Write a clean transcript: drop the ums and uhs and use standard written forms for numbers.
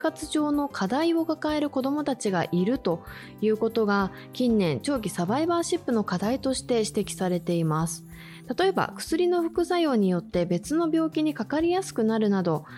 活上の課題を抱える子どもたちがいるということが近年長期サバイバーシップの課題として指摘されています。例えば薬の副作用によって別の病気にかかりやすくなるなど